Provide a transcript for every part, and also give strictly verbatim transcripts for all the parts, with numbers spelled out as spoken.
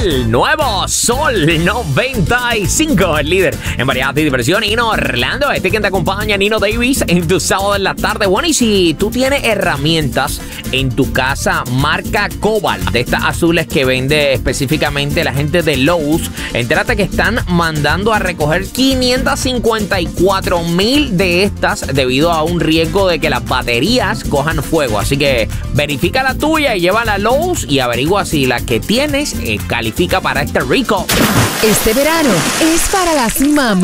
El nuevo Sol noventa y cinco, el líder en variedad y diversión. Nino Orlando, este quien te acompaña, Nino Davis, en tu sábado en la tarde. Bueno, y si tú tienes herramientas en tu casa marca Cobalt, de estas azules que vende específicamente la gente de Lowe's, entérate que están mandando a recoger quinientas cincuenta y cuatro mil de estas debido a un riesgo de que las baterías cojan fuego. Así que verifica la tuya y llévala a Lowe's y averigua si la que tienes eh, califica para este rico. Este verano es para las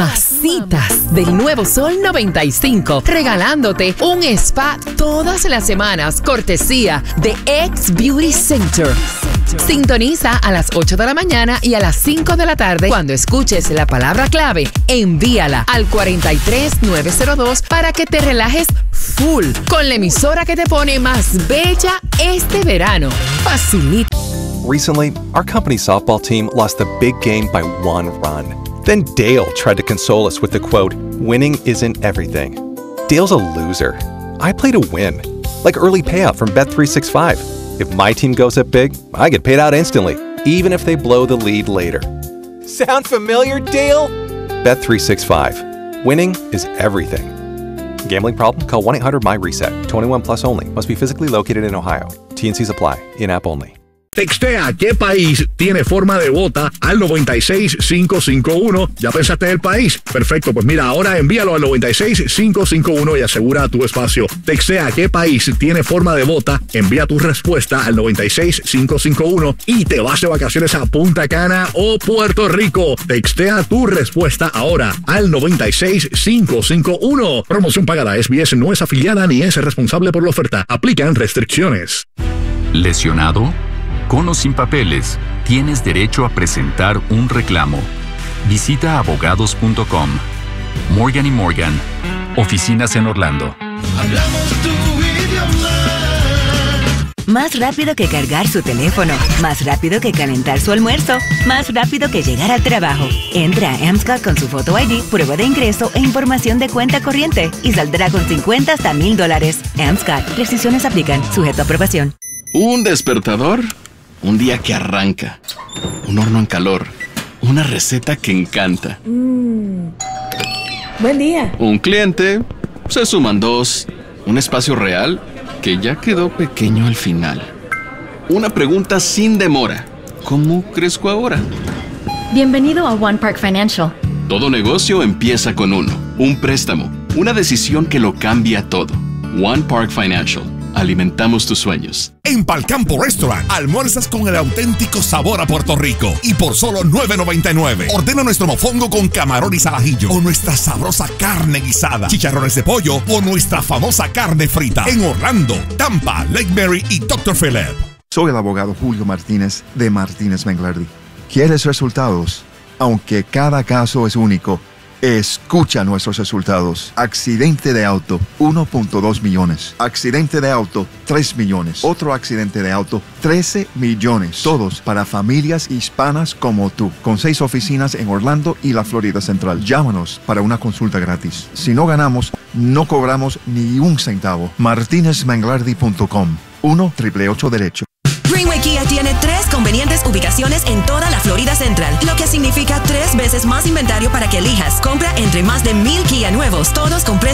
mamacitas del nuevo Sol noventa y cinco, regalándote un spa todas las semanas, cortesía de X Beauty Center. Sintoniza a las ocho de la mañana y a las cinco de la tarde. Cuando escuches la palabra clave, envíala al cuatro tres nueve cero dos para que te relajes full con la emisora que te pone más bella este verano. Facilita. Recently, our company's softball team lost the big game by one run. Then Dale tried to console us with the quote, "Winning isn't everything." Dale's a loser. I play to win, like early payout from Bet three sixty-five. If my team goes up big, I get paid out instantly, even if they blow the lead later. Sound familiar, Dale? Bet three sixty-five. Winning is everything. Gambling problem? Call one eight hundred M Y reset. twenty-one plus only. Must be physically located in Ohio. T and Cs apply. In-app only. Textea ¿qué país tiene forma de bota? Al noventa y seis cinco cinco uno. ¿Ya pensaste en el país? Perfecto, pues mira, ahora envíalo al noventa y seis cinco cinco uno y asegura tu espacio. Textea ¿qué país tiene forma de bota? Envía tu respuesta al noventa y seis cinco cinco uno y te vas de vacaciones a Punta Cana o Puerto Rico. Textea tu respuesta ahora al noventa y seis cinco cinco uno. Promoción pagada. S B S no es afiliada ni es responsable por la oferta. Aplican restricciones. ¿Lesionado? Con o sin papeles, tienes derecho a presentar un reclamo. Visita abogados punto com. Morgan y Morgan, oficinas en Orlando. Hablamos tu idioma. Más rápido que cargar su teléfono, más rápido que calentar su almuerzo, más rápido que llegar al trabajo. Entra a Amscot con su Photo I D, prueba de ingreso e información de cuenta corriente y saldrá con cincuenta hasta mil dólares. Amscot, restricciones aplican, sujeto a aprobación. Un despertador, un día que arranca, un horno en calor, una receta que encanta. Mm. Buen día. Un cliente, se suman dos, un espacio real que ya quedó pequeño al final. Una pregunta sin demora, ¿cómo crezco ahora? Bienvenido a One Park Financial. Todo negocio empieza con uno, un préstamo, una decisión que lo cambia todo. One Park Financial. Alimentamos tus sueños. En Palcampo Restaurant, almuerzas con el auténtico sabor a Puerto Rico y por solo nueve noventa y nueve. Ordena nuestro mofongo con camarones al ajillo o nuestra sabrosa carne guisada, chicharrones de pollo o nuestra famosa carne frita. En Orlando, Tampa, Lake Mary y doctor Philip. Soy el abogado Julio Martínez de Martínez Menglardi. ¿Quieres resultados? Aunque cada caso es único, escucha nuestros resultados. Accidente de auto, uno punto dos millones. Accidente de auto, tres millones. Otro accidente de auto, trece millones. Todos para familias hispanas como tú. Con seis oficinas en Orlando y la Florida Central. Llámanos para una consulta gratis. Si no ganamos, no cobramos ni un centavo. martinez menglardi punto com. uno, ocho ocho ocho derecho. Greenway Kia tiene tres convenientes ubicaciones en toda la Florida Central, lo que significa tres veces más inventario para que elijas. Compra entre más de mil Kia nuevos, todos con precios